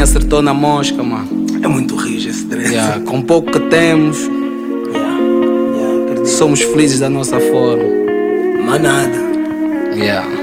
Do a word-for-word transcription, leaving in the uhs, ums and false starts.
acertou na mosca, mano. É muito rijo esse dread. Yeah, com pouco que temos, Yeah, yeah, acredito. somos felizes da nossa forma. Mas nada. Yeah.